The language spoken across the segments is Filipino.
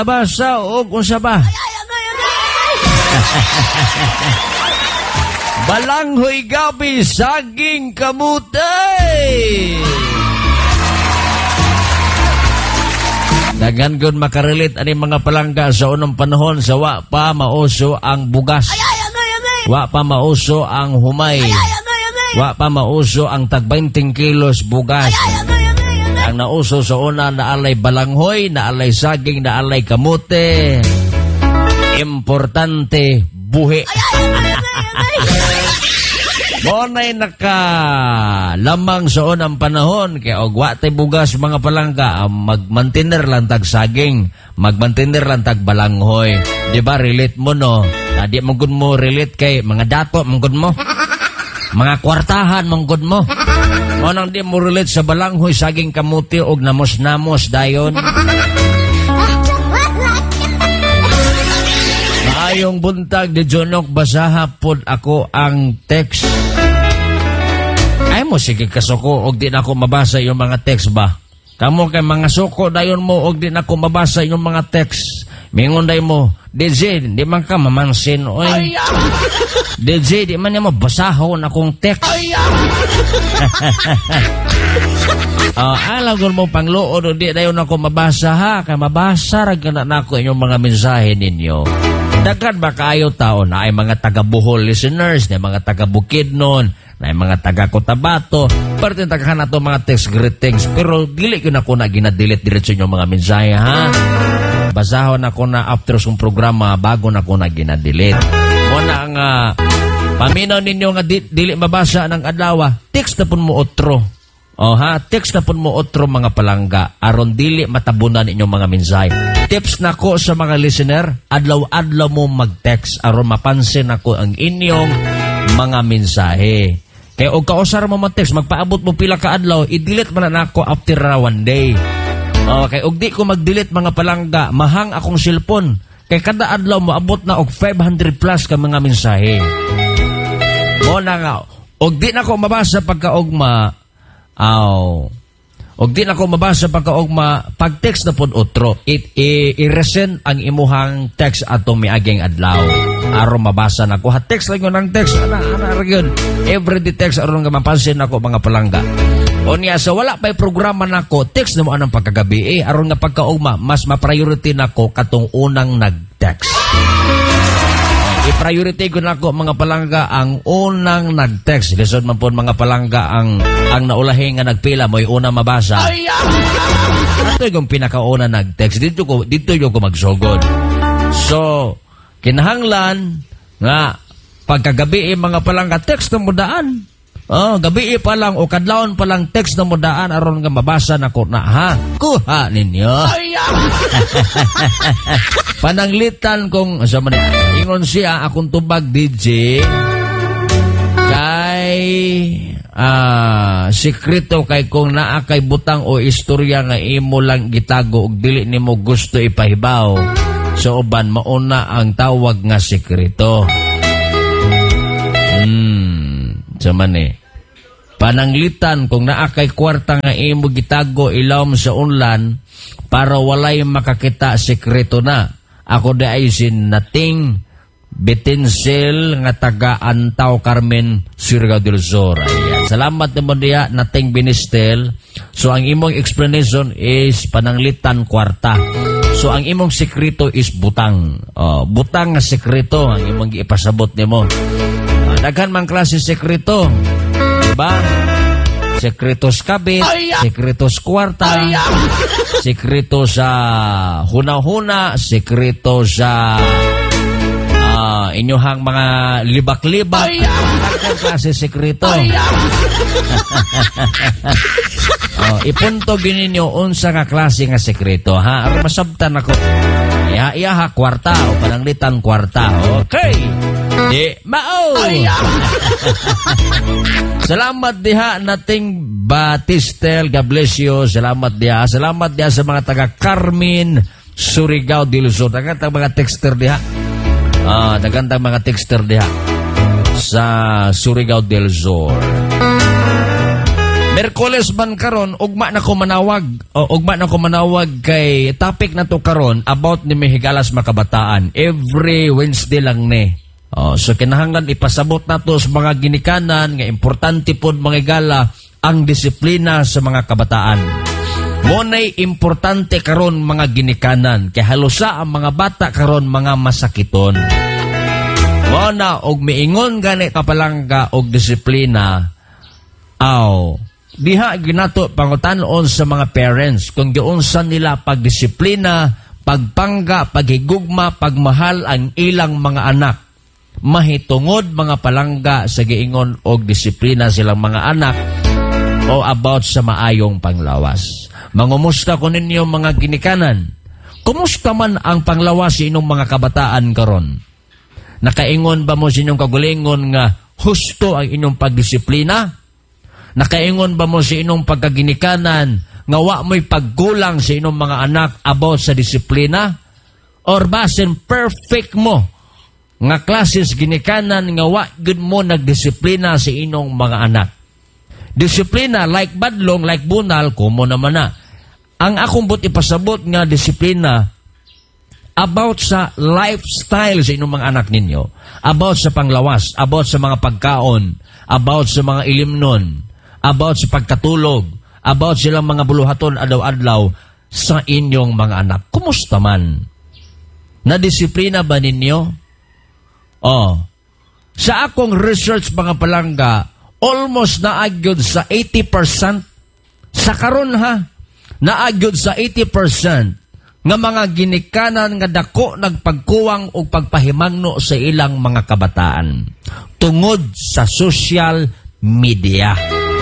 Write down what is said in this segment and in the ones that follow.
Basa o unsa ba? Balanghoy gabi saging kamutay. Dagan gud makarelate ani mga palangga sa unang panahon sa wa pa mauso ang bugas. Wa pa mauso ang humay. Wa pa mauso ang tag 20 kilos bugas. Ang nauso sa una naalay balanghoy, naalay saging, naalay kamute. Importante, buhi. Monay nakalamang sa unang panahon kaya og tay bugas mga palangga magmantiner lang tag saging, magmantiner lang tag balanghoy. Di ba relate mo no? Di mo gud mo relate kay mga dato mo gud mo. Mga kwartahan mong good mo. O nang di mo relate sa balanghoy, saging kamuti og namos-namos dayon. Maayong buntag di Jonok, basaha pod ako ang text. Ay mo sige kasuko og di na ako mabasa yung mga text ba? Kamo kay mga suko dayon mo og di na ako mabasa yung mga text. Mingon day mo, DJ, di man ka mamansin, oy. DJ, di man niya mabasahon akong text. Alam ko mo panglood, di dayon ako mabasa ha, kaya mabasa ragana na ako inyong mga mensahe ninyo. Daghan ba kayo tao na ay mga taga-Bohol listeners, na mga taga-Bukidnon, na mga taga-Cotabato, parte tagahan na to mga text greetings, pero dili ko na ko na ginadelete diretso inyong mga mensahe ha. Basahon ako na after sung programa bago na ko na ginadelete. Muna ang paminaw ninyo nga dili mabasa ng adlaw, text na pun mo otro. O ha, text na pun mo otro mga palangga aron dili matabunan inyong mga mensahe. Tips na ko sa mga listener, adlaw-adlaw mo mag-text aron mapansin ako ang inyong mga mensahe. Kaya og kausar mo mag-text, magpaabot mo pila ka adlaw, i-delete man na ako after one day. Okay, og di ko mag-delete mga palangga, mahang akong cellphone. Kay kada adlaw mo abot na og 500 plus ka mga mensahe. Mo na nga, og di na ko mabasa pagkaugma. Og di na ko mabasa pagkaugma, pag-text na pod otro. I-resend ang imuhang text atong miaging adlaw. Aron mabasa na ko. Ha-text lang yun ang text. Ana yun. Everyday text aron nga mapansin ako mga palangga. O niya, so wala pa'y programa na ko, text na mo anang pagkagabi aron nga pagkaugma, mas ma-priority na ko katong unang nag-text. I-priority ko na ko mga palangga ang unang nag-text. Lisod man po mga palangga ang naulahin nga nagpila mo'y una mabasa. Ito yung pinakauna nag-text. Dito yung ko magsugod. So, kinahanglan nga pagkagabi mga palangga, text na mo daan. Gabi pa lang o kadlawon pa lang text na mo daan aron nga mabasa na ko na ha. Kuha ninyo. Pananglitan kong sa man ingon siya akong tubag DJ kay sekreto kay kung naa kay butang o istorya nga imo lang gitago ug dili nimo gusto ipahibaw sa uban mauna ang tawag nga sekreto. Sa man pananglitan kung naa kay kwarta nga imo gitago ilawom sa unlan para walay makakita sekreto na. Ako di ay nating Bitinsel nga taga Antaw Carmen, Surigao del Sur. Ayan. Salamat naman diya nating binistel. So ang imong explanation is pananglitan kwarta. So ang imong sekreto is butang. Butang nga sekreto ang imong ipasabot nimo. Daghan man klase sekreto. Diba? Sekretos kabit, sekretos kwarta, sekreto sa huna-huna, sekreto sa inyuhang mga libak-libak. Ang klase sekreto. Ipunto gininyo unsa nga klase nga sekreto. Ha? Aron masabtan ako. Iya kwarta o pananglitan kwarta. Okay. Di mao. Salamat diha nating Batistel. God bless you. Salamat diha. Salamat diha sa mga taga Carmen, Surigao del Sur. Dagantang mga texter diha. Dagantang mga texter diha sa Surigao del Sur. Merkules man karon, ugma na ko manawag kay topic na to karon about ni Mihigalas makabataan. Every Wednesday lang ni. So kinahanglan ipasabot nato sa mga ginikanan nga importante pod mga higala ang disiplina sa mga kabataan. Monay importante karon mga ginikanan kay halusa ang mga bata karon mga masakiton. Mona og miingon gani kapalangga og disiplina. Diha ginato pangutan-on sa mga parents kung giunsan nila pagdisiplina, pagpangga, paghigugma, pagmahal ang ilang mga anak. Mahitungod mga palangga sa giingon og disiplina silang mga anak o about sa maayong panglawas. Mangumusta ko ninyo mga ginikanan. Kumusta man ang panglawas sa inyong mga kabataan karon? Nakaingon ba mo sa inyong kagulingon nga husto ang inyong pagdisiplina? Nakaingon ba mo sa inyong pagkaginikanan nga wa mo'y paggulang sa inyong mga anak about sa disiplina? Or basin perfect mo nga klases ginikanan nga wa gud mo nagdisiplina sa inyong mga anak? Disiplina like badlong, like bunal, kumo naman na. Ang akong but ipasabot nga disiplina about sa lifestyle sa inyong mga anak ninyo, about sa panglawas, about sa mga pagkaon, about sa mga ilimnon, about sa pagkatulog, about silang mga buluhaton adlaw-adlaw sa inyong mga anak. Kumusta man? Nadisiplina ba ninyo? Sa akong research mga palangga, almost naagyod sa 80%, sa karon ha, naagyod sa 80% nga mga ginikanan nga dako nagpagkuwang o pagpahimangno sa ilang mga kabataan tungod sa social media.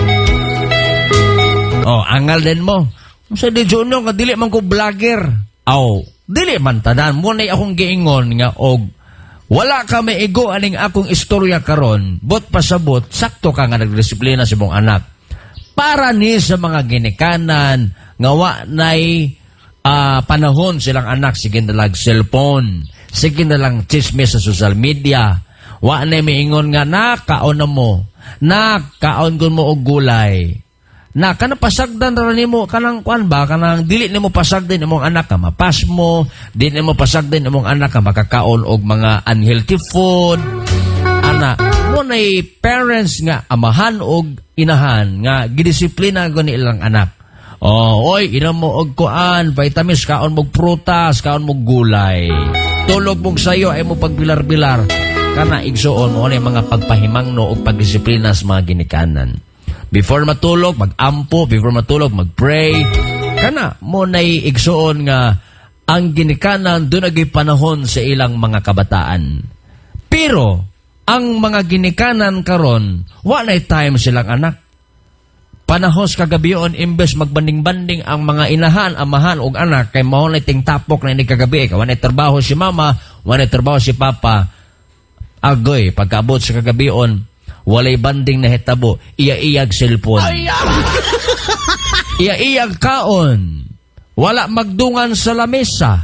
Angal din mo. Sa di Junyo nga dili man ko vlogger. Dili man tanan. Muna'y akong giingon nga wala ka maigo aning akong istorya karon, bot pasabot, sakto ka nga nagdisiplina sa mong anak. Para ni sa mga ginikanan nga wa na'y panahon silang anak, sige na lang cellphone, sige na lang chismis sa social media. Wa na'y maingon nga, kaon na mo, kaon ko mo og gulay. Kanang pasagdan ra nimo kanang kuan ba kanang dili nimo pasagdan imong anak ka mapas mo, dili nimo pasagdan imong anak ka makakaon og mga unhealthy food. Mo nay parents nga amahan og inahan nga gidisiplina gani ilang anak. Ina mo og kuan, vitamins, kaon mog prutas, kaon mog gulay. Tulog mog sayo ay mo pagbilar-bilar. Kana igsuon mo na mga pagpahimangno og pagdisiplina sa mga ginikanan. Before matulog, mag-ampo. Before matulog, mag-pray. Kana, mo na'y igsuon nga ang ginikanan doon agay panahon sa ilang mga kabataan. Pero, ang mga ginikanan karon, walay time silang anak. Panahos kagabion, imbes magbanding-banding ang mga inahan, amahan o anak, kay mahon na tingtapok na ini kagabi. Wanay trabaho si mama, wanay trabaho si papa. Agoy, pagkaabot sa kagabion, walay banding na hitabo, iya-iyag cellphone. Iya-iyag kaon. Wala magdungan sa lamesa.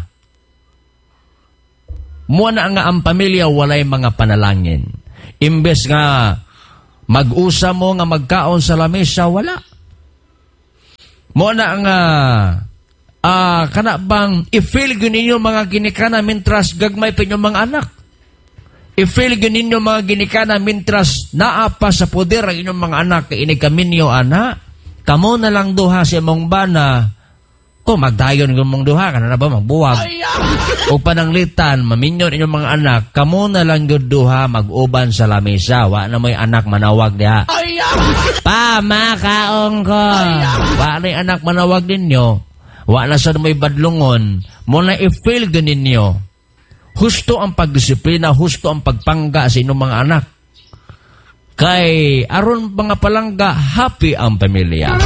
Muna nga ang pamilya walay mga panalangin. Imbes nga mag-usa mo nga magkaon sa lamesa, wala. Muna nga kana bang i-feel ninyo mga ginikana mintras gagmay pa inyong mga anak. I-feel ninyo mga ginikana mintras naapa sa poder ang inyong mga anak kay inikaminyo ana. Kamo na lang duha sa imong bana. Kung magdayon ng mong duha, kana na ba magbuwag? O pananglitan, maminyon inyong mga anak, kamo na lang yung duha mag-uban sa lamesa. Wa na mo'y anak manawag diha. Pa, makaong ko. Wa na'y anak manawag ninyo. Wa na sa mo'y badlungon. Muna i-feel ninyo. Husto ang pagdisiplina, husto ang pagpangga sa inyong mga anak. Kay aron mga palangga, happy ang pamilya.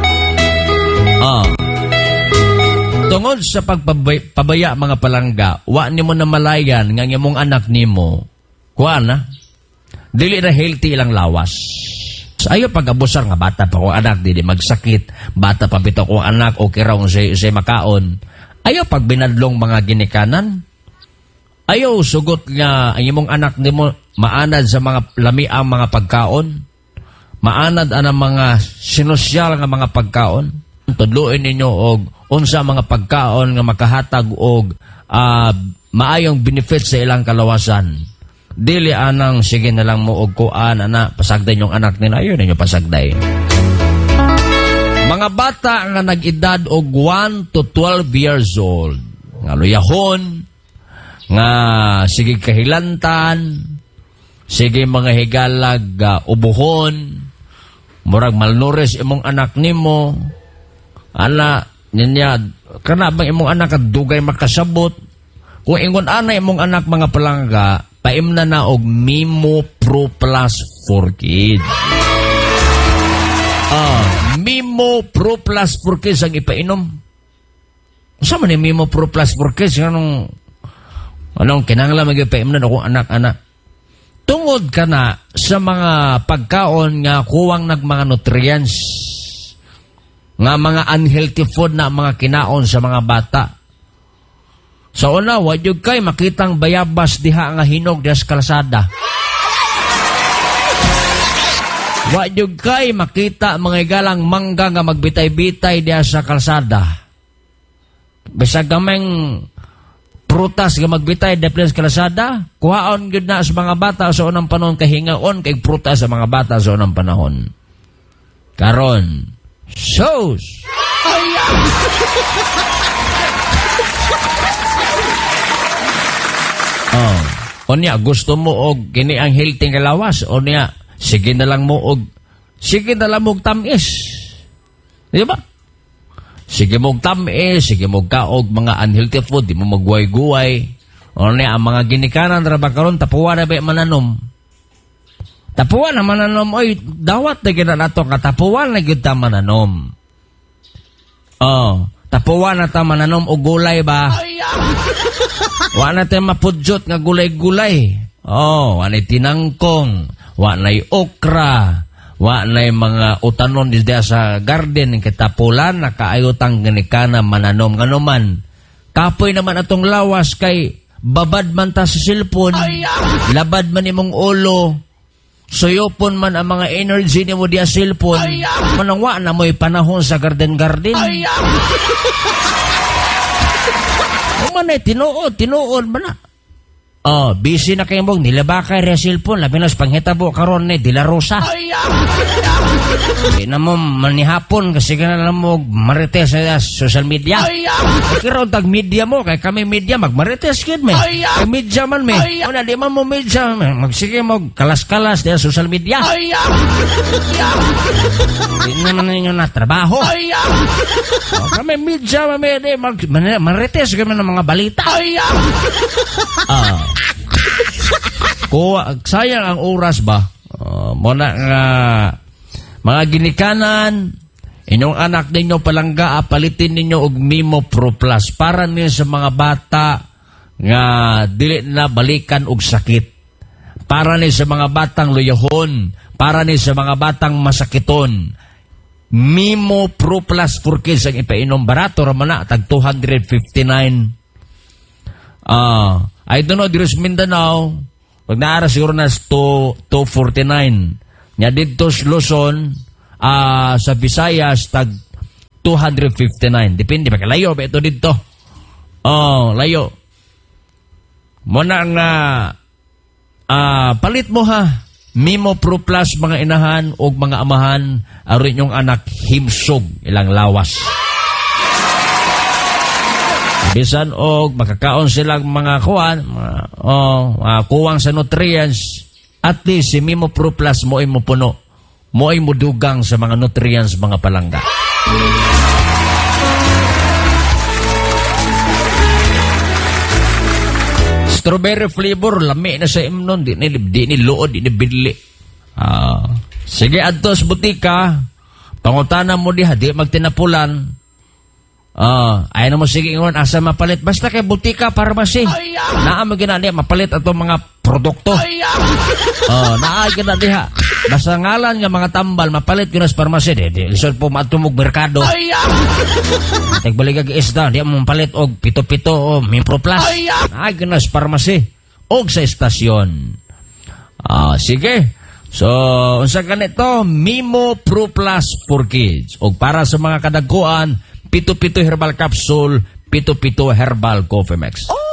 Tungod sa pagpabaya mga palangga, wa nimo na malayan nga imong anak nimo. Kuana, dili na healthy ilang lawas. Ayaw pag-abusar nga bata pa ko anak, dili magsakit. Bata pa bitaw ko anak, okay raw say makaon. Ayaw pag binadlong mga ginikanan. Ayaw sugot nga ang imong anak nimo maanad sa mga lamiang mga pagkaon. maanad ang mga sinusyal nga mga pagkaon. Tudluin ninyo og unsa mga pagkaon nga makahatag og maayong benefit sa ilang kalawasan. Dili anang sige na lang mo og kuan ana pasagday yung anak nila ayon ninyo pasagday. Mga bata nga nag-edad og 1 to 12 years old nga luyahon nga sige kahilantan, sige mga higalag ubuhon, murag malnourished imong anak nimo, ana ninya kana bang imong anak dugay makasabot. Kung ingon ana imong anak mga palangga, paimna na og Mimo Pro Plus for Kids. Mimo Pro Plus for Kids ang ipainom. Sa man ni Mimo Pro Plus for Kids anong kinahanglan magipainom akong anak-anak. Tungod ka na sa mga pagkaon nga kuwang mga nutrients, nga mga unhealthy food na mga kinaon sa mga bata. Sa una, wadyog kay makitang bayabas diha nga hinog diha sa kalsada. Wadyog kay makita mga igalang mangga nga magbitay-bitay diha sa kalsada. Bisag gameng prutas nga magbitay diha sa kalsada, kuhaon gyud na sa mga bata sa unang panahon, kahingaon kay prutas sa mga bata sa unang panahon. Karon, shows! Onya, gusto mo og kini ang healthy nga lawas? Onya, sige na lang mo og tamis. Di ba? Sige mo og tamis, sige mo kaog mga unhealthy food, di mo magguay-guay. Onya, ang mga ginikanan raba karon tapuan na ba mananom? Tapuan na mananom, oy, dawat na gina nato ka, tapuan na gyud ta mananom. Tapuan na ta mananom og gulay ba? Wa na tayo mapudyot nga gulay-gulay. Wa na'y tinangkong, wa na'y okra, wa na'y mga utanon disda sa garden, kitapulan, nakaayotang ginikana mananom. Nga naman, kapoy naman atong lawas kay babad man ta sa silpon, labad man imong ulo, suyopon man ang mga energy ni mo diya silpon, manangwa na mo'y panahon sa garden-garden. Manay, tinuod ba na? Busy na kayo mong nilabakay resilpon, labi na sa panghitabo karon ni Dila Rosa. Hindi na mo manihapon kasi ka na mo marites sa social media. Kaya tag media mo, kaya kami media magmarites kid me. Kaya media man me. Una, di man mo media, magsige mo kalas-kalas sa social media. Hindi naman ninyo na trabaho. Kami media, marites kami ng mga balita. Sayang ang oras ba? Muna nga mga ginikanan, inyong anak ninyo palangga, palitin ninyo og Mimo Pro Plus para niyo sa mga bata nga dili na balikan og sakit. Para niyo sa mga batang luyahon, para niyo sa mga batang masakiton. Mimo Pro Plus for Kids ang ipainom. Barato raman na, tag 259. I don't know, Diros Mindanao, pag naara siguro na 249. Nya dito sa Luzon, sa Visayas, tag 259. Depende, baka layo ba ito dito? Layo. Muna nga, palit mo ha, Mimo Pro Plus mga inahan o mga amahan, aron yung anak himsog ilang lawas. Bisan og makakaon silang mga kuwan, kuwang sa nutrients, at least si Mimo Pro Plus mo ay mo puno, mo ay mudugang sa mga nutrients mga palangga. Strawberry flavor, lami na sa imnon, di ni luod, di ni bidli. Sige, adto sa butika, pangutana mo diha, di magtinapulan. Ay na mo sige ngon asa mapalit basta kay butika pharmacy. Naa mo ginani mapalit ato mga produkto. Naa gina diha. Basta ngalan nga mga tambal mapalit gyud sa pharmacy di lisod po matumog merkado. Tagbaligag isda di mo mapalit og pito-pito o Mimo Plus. Naa gyud sa pharmacy og sa estasyon. Sige. So, unsa ganito, Mimo Pro Plus for Kids. O para sa mga kadagkuan, 7-7 herbal capsule, 7-7 herbal coffee mix.